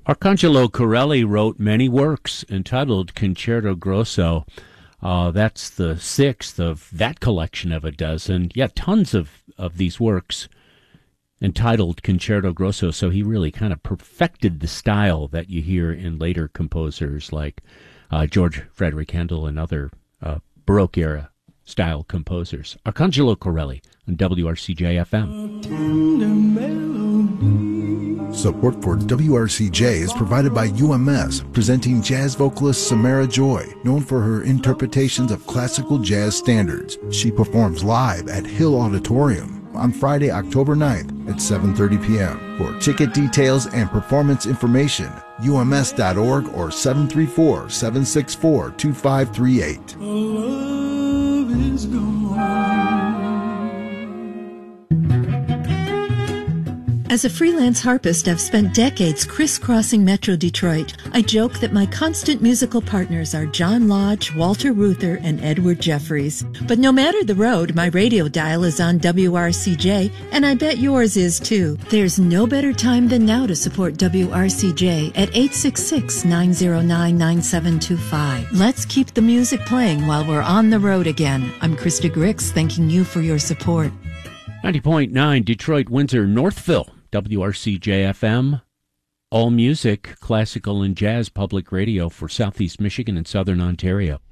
Arcangelo Corelli wrote many works entitled Concerto Grosso. That's the sixth of that collection of a dozen. Yeah, tons of these works entitled Concerto Grosso. So he really kind of perfected the style that you hear in later composers like George Frederick Handel and other Baroque era style composers. Arcangelo Corelli on WRCJ FM. Support for WRCJ is provided by UMS, presenting jazz vocalist Samara Joy, known for her interpretations of classical jazz standards. She performs live at Hill Auditorium on Friday, October 9th at 7:30 p.m. For ticket details and performance information, ums.org or 734-764-2538. Love is gone. As a freelance harpist, I've spent decades crisscrossing Metro Detroit. I joke that my constant musical partners are John Lodge, Walter Reuther, and Edward Jeffries. But no matter the road, my radio dial is on WRCJ, and I bet yours is too. There's no better time than now to support WRCJ at 866-909-9725. Let's keep the music playing while we're on the road again. I'm Krista Grix, thanking you for your support. 90.9 Detroit, Windsor, Northville. WRCJ-FM, all music, classical and jazz public radio for Southeast Michigan and Southern Ontario.